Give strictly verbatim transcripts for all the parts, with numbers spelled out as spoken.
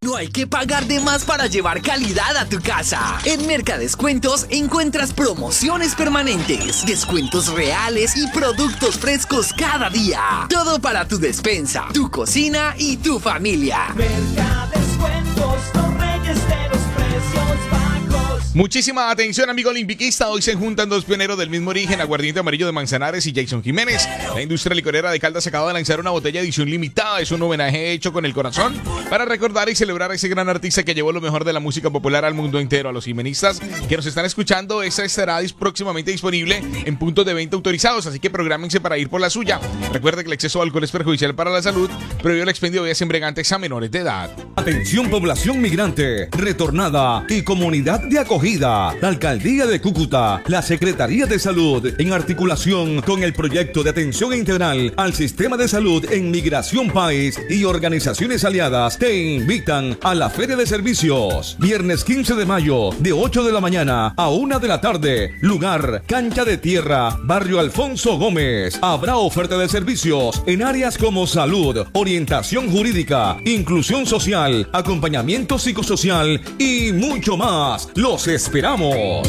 No hay que pagar de más para llevar calidad a tu casa. En Mercadescuentos encuentras promociones permanentes, descuentos reales y productos frescos cada día. Todo para tu despensa, tu cocina y tu familia. Mercadescuentos, los reyes de los precios bajos. Muchísima atención, amigo olimpiquista. Hoy se juntan dos pioneros del mismo origen, Aguardiente Amarillo de Manzanares y Jason Jiménez. La industria licorera de Caldas acaba de lanzar una botella de edición limitada. Es un homenaje hecho con el corazón para recordar y celebrar a ese gran artista que llevó lo mejor de la música popular al mundo entero. A los jimenistas que nos están escuchando, esta estará próximamente disponible en puntos de venta autorizados, así que prográmense para ir por la suya. Recuerde que el exceso de alcohol es perjudicial para la salud. Prohibido el expendio de bebidas embriagantes a menores de edad. Atención, población migrante, retornada y comunidad de acogida. La Alcaldía de Cúcuta, la Secretaría de Salud, en articulación con el proyecto de atención integral al sistema de salud en Migración País y organizaciones aliadas, te invitan a la Feria de Servicios. Viernes quince de mayo, de ocho de la mañana a una de la tarde. Lugar, Cancha de Tierra, Barrio Alfonso Gómez. Habrá oferta de servicios en áreas como salud, orientación jurídica, inclusión social, acompañamiento psicosocial y mucho más. Los esperamos.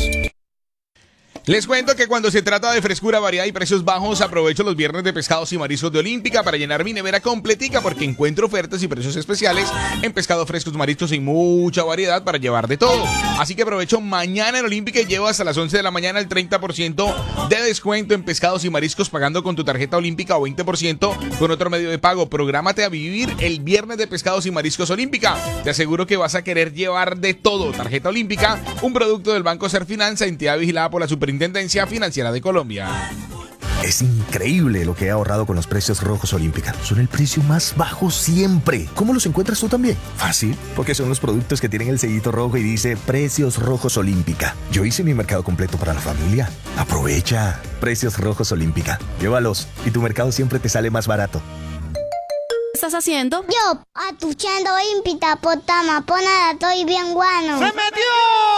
Les cuento que cuando se trata de frescura, variedad y precios bajos, aprovecho los viernes de pescados y mariscos de Olímpica para llenar mi nevera completica, porque encuentro ofertas y precios especiales en pescados frescos, mariscos y mucha variedad para llevar de todo. Así que aprovecho mañana en Olímpica y llevo hasta las once de la mañana el treinta por ciento de descuento en pescados y mariscos pagando con tu tarjeta Olímpica o veinte por ciento con otro medio de pago. Prográmate a vivir el viernes de pescados y mariscos Olímpica. Te aseguro que vas a querer llevar de todo. Tarjeta Olímpica, un producto del Banco Serfinanza, entidad vigilada por la Superintendencia Financiera de Colombia. Es increíble lo que he ahorrado con los precios rojos Olímpica. Son el precio más bajo siempre. ¿Cómo los encuentras tú también? Fácil, porque son los productos que tienen el sellito rojo y dice Precios Rojos Olímpica. Yo hice mi mercado completo para la familia. Aprovecha. Precios Rojos Olímpica. Llévalos y tu mercado siempre te sale más barato. ¿Qué estás haciendo? Yo, atuchando Olímpica, potama, ponada, estoy bien guano. ¡Se metió!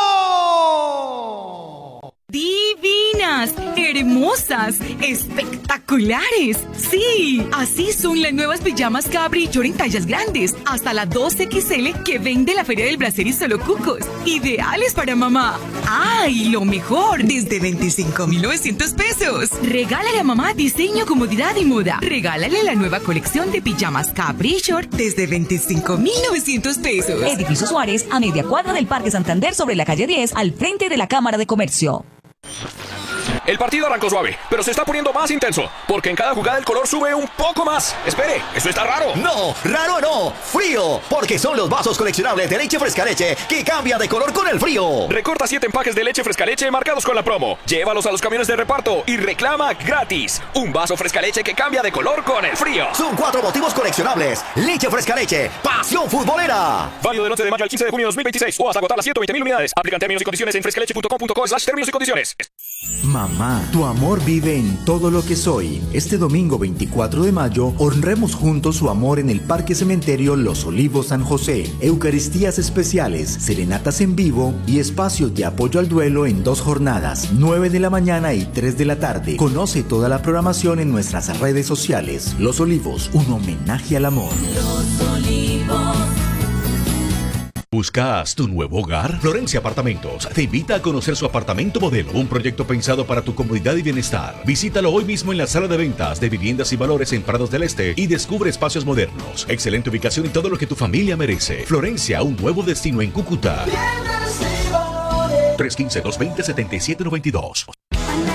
Divinas, hermosas, espectaculares. Sí, así son las nuevas pijamas Caprichor en tallas grandes, hasta la dos equis ele que vende la Feria del Brasier y Solo Cucos. Ideales para mamá. ¡Ay, lo mejor! Desde veinticinco mil novecientos pesos. Regálale a mamá diseño, comodidad y moda. Regálale la nueva colección de pijamas Caprichor desde veinticinco mil novecientos pesos. Edificio Suárez, a media cuadra del Parque Santander, sobre la calle diez, al frente de la Cámara de Comercio. El partido arrancó suave, pero se está poniendo más intenso, porque en cada jugada el color sube un poco más. Espere, ¿eso está raro? No, raro no, frío, porque son los vasos coleccionables de leche fresca leche que cambia de color con el frío. Recorta siete empaques de leche fresca leche marcados con la promo. Llévalos a los camiones de reparto y reclama gratis un vaso fresca leche que cambia de color con el frío. Son cuatro motivos coleccionables. Leche fresca leche, pasión futbolera. Válido del once de mayo al quince de junio de dos mil veintiséis o hasta agotar las ciento veinte mil unidades. Aplican términos y condiciones en frescaleche punto com punto co slash términos y condiciones. Mamá, tu amor vive en todo lo que soy. Este domingo veinticuatro de mayo, honremos juntos su amor en el Parque Cementerio Los Olivos San José. Eucaristías especiales, serenatas en vivo y espacios de apoyo al duelo en dos jornadas, nueve de la mañana y tres de la tarde. Conoce toda la programación en nuestras redes sociales. Los Olivos, un homenaje al amor. Los Olivos. ¿Buscas tu nuevo hogar? Florencia Apartamentos te invita a conocer su apartamento modelo, un proyecto pensado para tu comodidad y bienestar. Visítalo hoy mismo en la sala de ventas de Viviendas y Valores en Prados del Este y descubre espacios modernos, excelente ubicación y todo lo que tu familia merece. Florencia, un nuevo destino en Cúcuta. tres uno cinco, dos dos cero, siete siete nueve dos.